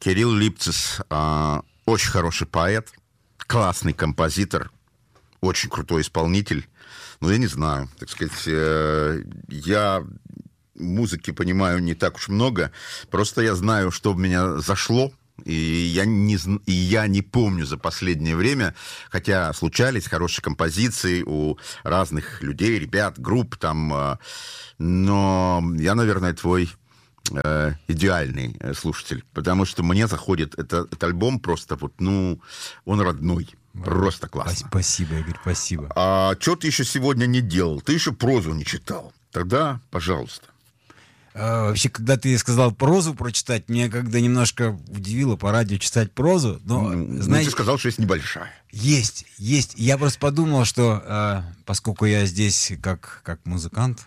Кирилл Липцис очень хороший поэт, классный композитор, очень крутой исполнитель. Но я не знаю, так сказать, я музыки понимаю не так уж много, просто я знаю, что в меня зашло, и я не помню за последнее время, хотя случались хорошие композиции у разных людей, ребят, групп там, но я, наверное, твой идеальный слушатель, потому что мне заходит этот альбом просто вот, ну, он родной, просто классно. Спасибо, Игорь, спасибо. А что ты еще сегодня не делал? Ты еще прозу не читал. Тогда, пожалуйста. Вообще, когда ты сказал прозу прочитать, меня когда немножко удивило по радио читать прозу, но, знаете... ты сказал, что есть небольшая. Есть. Я просто подумал, что поскольку я здесь как музыкант,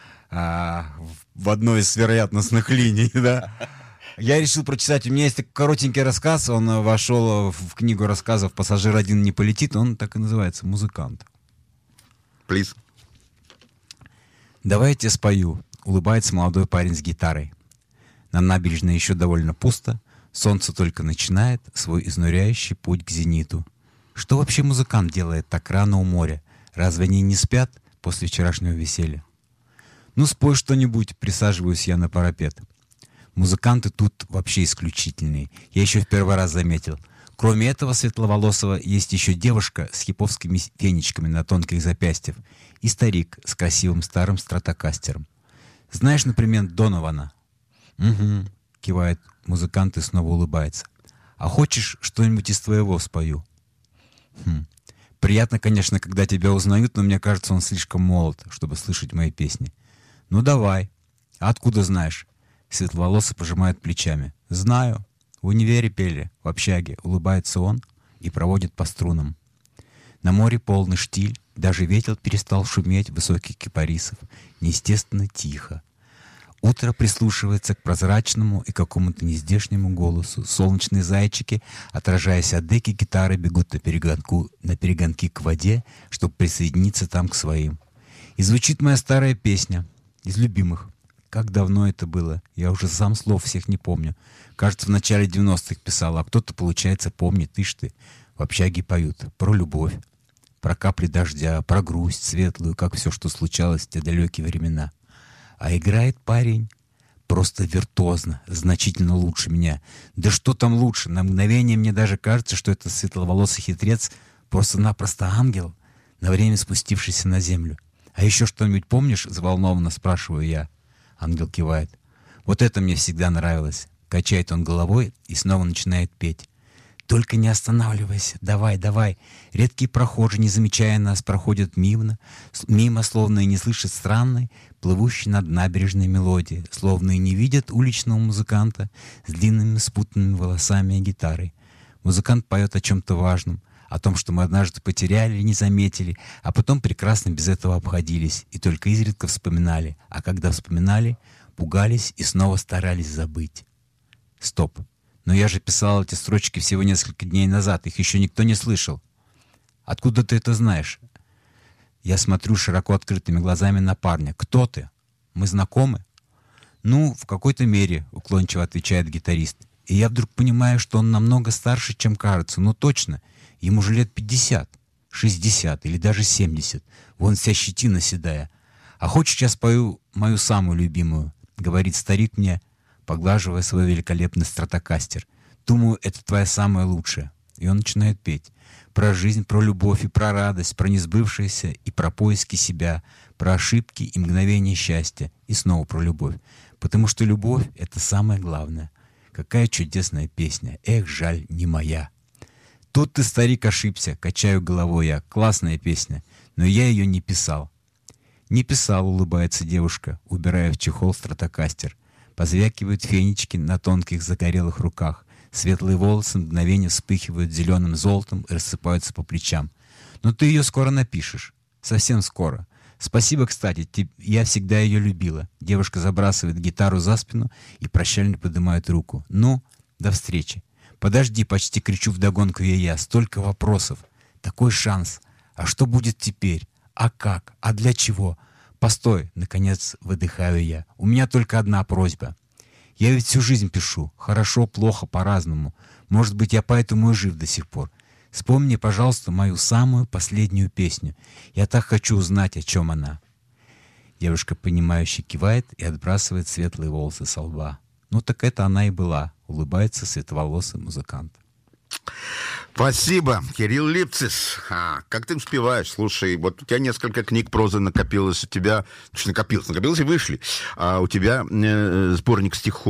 в одной из вероятностных линий, да, я решил прочитать. У меня есть такой коротенький рассказ, он вошел в книгу рассказов «Пассажир один не полетит», он так и называется «Музыкант». Please. «Давайте спою», — улыбается молодой парень с гитарой. На набережной еще довольно пусто, солнце только начинает свой изнуряющий путь к зениту. Что вообще музыкант делает так рано у моря? Разве они не спят после вчерашнего веселья? «Ну, спой что-нибудь», — присаживаюсь я на парапет. Музыканты тут вообще исключительные. Я еще в первый раз заметил. Кроме этого светловолосого есть еще девушка с хиповскими фенечками на тонких запястьях и старик с красивым старым стратокастером. Знаешь, например, Донована? «Угу», — кивает музыкант и снова улыбается. «А хочешь, что-нибудь из твоего спою?» Приятно, конечно, когда тебя узнают, но мне кажется, он слишком молод, чтобы слышать мои песни. «Ну давай». «А откуда знаешь?» Светловолосый пожимает плечами. «Знаю. В универе пели, в общаге», — улыбается он и проводит по струнам. На море полный штиль, даже ветер перестал шуметь высоких кипарисов. Неестественно тихо. Утро прислушивается к прозрачному и какому-то нездешнему голосу. Солнечные зайчики, отражаясь от деки гитары, бегут на перегонки к воде, чтобы присоединиться там к своим. И звучит моя старая песня из любимых. Как давно это было? Я уже сам слов всех не помню. Кажется, в начале 90-х писал, а кто-то, получается, помнит. Ишь ты, в общаге поют про любовь, про капли дождя, про грусть светлую, как все, что случалось в те далекие времена. А играет парень просто виртуозно, значительно лучше меня. Да что там лучше? На мгновение мне даже кажется, что этот светловолосый хитрец просто-напросто ангел, на время спустившийся на землю. «А еще что-нибудь помнишь?» — взволнованно спрашиваю я. Ангел кивает. «Вот это мне всегда нравилось». Качает он головой и снова начинает петь. «Только не останавливайся, давай, давай». Редкие прохожие, не замечая нас, проходят мимо, словно и не слышат странной, плывущей над набережной мелодии, словно и не видят уличного музыканта с длинными спутанными волосами и гитарой. Музыкант поет о чем-то важном, о том, что мы однажды потеряли и не заметили, а потом прекрасно без этого обходились и только изредка вспоминали, а когда вспоминали, пугались и снова старались забыть. Стоп. Но я же писал эти строчки всего несколько дней назад, их еще никто не слышал. Откуда ты это знаешь? Я смотрю широко открытыми глазами на парня. Кто ты? Мы знакомы? Ну, в какой-то мере, уклончиво отвечает гитарист. И я вдруг понимаю, что он намного старше, чем кажется. Ну точно, ему же лет 50, 60 или даже 70. Вон вся щетина седая. А хочешь, я спою мою самую любимую? Говорит старик мне, поглаживая свой великолепный стратокастер. Думаю, это твоя самая лучшая. И он начинает петь. Про жизнь, про любовь и про радость, про несбывшееся и про поиски себя, про ошибки и мгновения счастья. И снова про любовь. Потому что любовь — это самое главное. Какая чудесная песня. Эх, жаль, не моя. Тут ты, старик, ошибся. Качаю головой я. Классная песня. Но я ее не писал. Не писал, улыбается девушка, убирая в чехол стратокастер. Позвякивают фенечки на тонких загорелых руках. Светлые волосы мгновенно вспыхивают зеленым золотом и рассыпаются по плечам. Но ты ее скоро напишешь. Совсем скоро. Спасибо, кстати, я всегда ее любила. Девушка забрасывает гитару за спину и прощально поднимает руку. Ну, до встречи. Подожди, почти кричу вдогонку я. Столько вопросов. Такой шанс. А что будет теперь? А как? А для чего? Постой, наконец выдыхаю я. У меня только одна просьба. Я ведь всю жизнь пишу. Хорошо, плохо, по-разному. Может быть, я поэтому и жив до сих пор. Вспомни, пожалуйста, мою самую последнюю песню. Я так хочу узнать, о чем она». Девушка, понимающе кивает и отбрасывает светлые волосы со лба. «Ну так это она и была», — улыбается светловолосый музыкант. Спасибо, Кирилл Липцис. Как ты успеваешь? Слушай, вот у тебя несколько книг прозы накопилось, у тебя... Накопилось и вышли. А у тебя сборник стихов